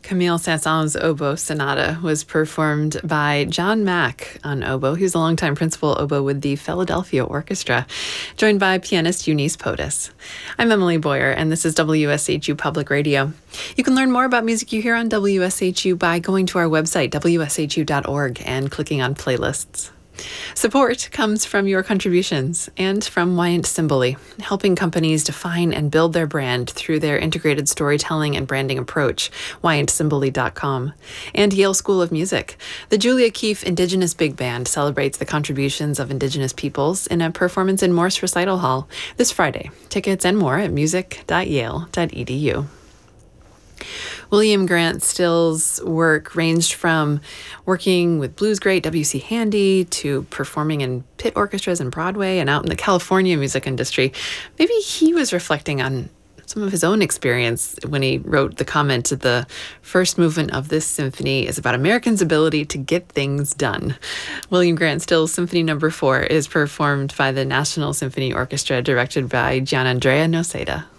Camille Saint-Saëns' Oboe Sonata was performed by John Mack on oboe. He was a longtime principal oboe with the Philadelphia Orchestra, joined by pianist Eunice Potus. I'm Emily Boyer, and this is WSHU Public Radio. You can learn more about music you hear on WSHU by going to our website, wshu.org, and clicking on playlists. Support comes from your contributions and from Wyant Simboli, helping companies define and build their brand through their integrated storytelling and branding approach, WyantSimboli.com, and Yale School of Music. The Julia Keefe Indigenous Big Band celebrates the contributions of Indigenous peoples in a performance in Morse Recital Hall this Friday. Tickets and more at music.yale.edu. William Grant Still's work ranged from working with blues great W.C. Handy to performing in pit orchestras and Broadway and out in the California music industry. Maybe he was reflecting on some of his own experience when he wrote the comment that the first movement of this symphony is about Americans' ability to get things done. William Grant Still's Symphony No. 4 is performed by the National Symphony Orchestra, directed by Gianandrea Noseda.